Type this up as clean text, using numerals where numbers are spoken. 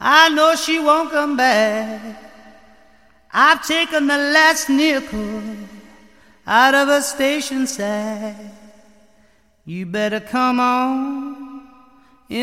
I know she won't come back. I've taken the last nickel out of a station side. You better come on